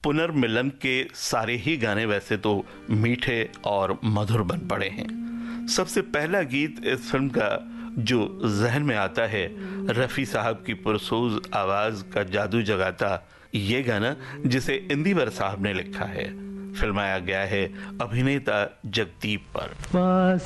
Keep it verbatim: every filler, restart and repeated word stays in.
पुनर्मिलन के सारे ही गाने वैसे तो मीठे और मधुर बन पड़े हैं। सबसे पहला गीत इस फिल्म का जो जहन में आता है, रफ़ी साहब की पुरसोज आवाज का जादू जगाता ये गाना, जिसे इंदिवर साहब ने लिखा है। फिल्माया गया है अभिनेता जगदीप पर।